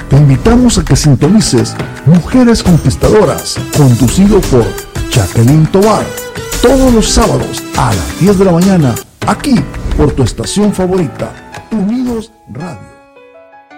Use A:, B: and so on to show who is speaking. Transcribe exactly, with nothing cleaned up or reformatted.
A: Te invitamos a que sintonices Mujeres Conquistadoras, conducido por Jacqueline Tovar, todos los sábados a las diez de la mañana, aquí por tu estación favorita, Unidos Radio.